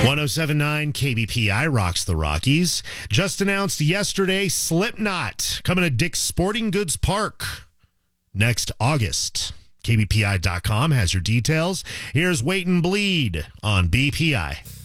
1079 KBPI rocks the Rockies. Just announced yesterday, Slipknot coming to Dick's Sporting Goods Park next August. KBPI.com has your details. Here's Wait and Bleed on BPI.